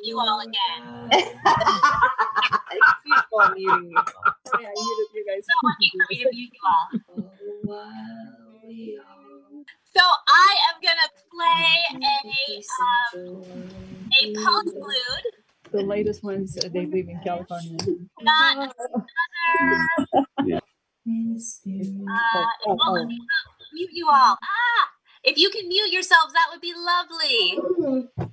you all again. Keep on muting me. Sorry, I muted you guys. It's not working for me to mute you all. So I am gonna play a postlude. The latest ones, they live in California. Not another. Mute you all. If you can mute yourselves, that would be lovely.